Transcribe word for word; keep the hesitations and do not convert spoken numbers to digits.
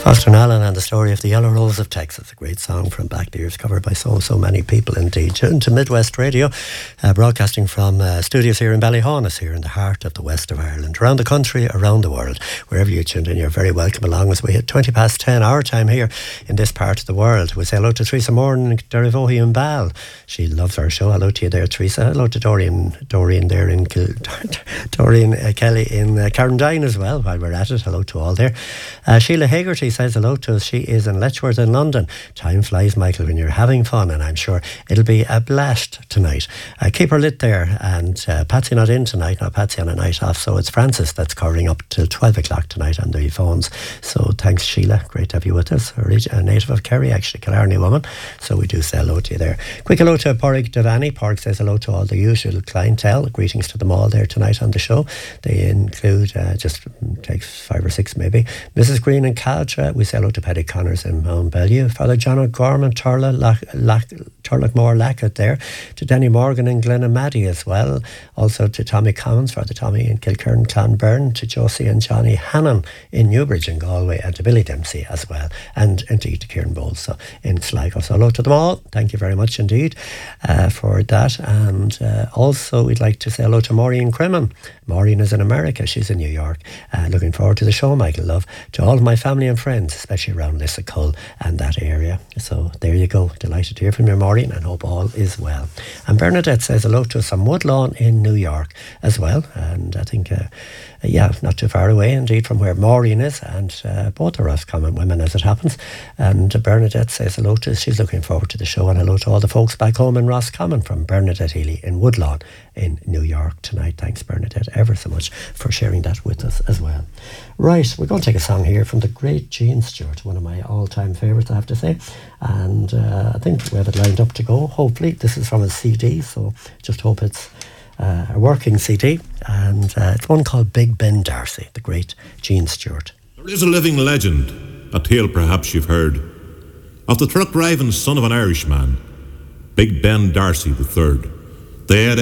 Foster Allen and the Story of the Yellow Rose of Texas, a great song from back the years, covered by so, so many people indeed. Tuned to Midwest Radio, uh, broadcasting from uh, studios here in Ballyhaunis, here in the heart of the west of Ireland, around the country, around the world. Wherever you're tuned in, you're very welcome along as we hit twenty past ten our time here in this part of the world. We say hello to Teresa Moore in Derryvohy and Ball. She loves our show. Hello to you there, Teresa. Hello to Dorian, Dorian there in Kil- Dorian uh, Kelly in uh, Carndine as well, while we're at it. Hello to all there. Uh, Sheila Hagerty says hello to us. She is in Letchworth in London. Time flies, Michael, when you're having fun, and I'm sure it'll be a blast tonight. Uh, keep her lit there, and uh, Patsy not in tonight. Now Patsy on a night off, so it's Francis that's covering up till twelve o'clock tonight on the phones. So thanks, Sheila. Great to have you with us. A native of Kerry, actually, Killarney woman. So we do say hello to you there. Quick hello to Porrig Devani. Porrig says hello to all the usual clientele. Greetings to them all there tonight on the show. They include, uh, just take five or six maybe, Missus Green and Caltra. We say hello to Paddy Connors in Mount Bellew. Father John O'Gorman, Turla, Lac, Lac, Turlockmore Lackett there. To Danny Morgan and Glenna Maddy as well. Also to Tommy Commons, Father Tommy in Kilkern, Clonberne. To Josie and Johnny Hannon in Newbridge and Galway. And to Billy Dempsey as well. And indeed to Kieran Bowles so in Sligo. So hello to them all. Thank you very much indeed uh, for that. And uh, also we'd like to say hello to Maureen Crimmin. Maureen is in America. She's in New York. Uh, looking forward to the show, Michael Love. To all of my family and friends, especially around Lissacull and that area. So there you go. Delighted to hear from you, Maureen, and hope all is well. And Bernadette says hello to us from Woodlawn in New York as well. And I think, uh, yeah, not too far away indeed from where Maureen is, and uh, both are Roscommon women as it happens. And Bernadette says hello to us. She's looking forward to the show, and hello to all the folks back home in Roscommon from Bernadette Healy in Woodlawn in New York tonight. Thanks, Bernadette, ever so much for sharing that with us as well. Right, we're going to take a song here from the great Gene Stewart, one of my all-time favourites, I have to say. And uh, I think we have it lined up to go, hopefully. This is from a C D, so just hope it's uh, a working C D. And uh, it's one called Big Ben Darcy, the great Gene Stewart. There is a living legend, a tale perhaps you've heard, of the truck-driving son of an Irishman, Big Ben Darcy the third. They had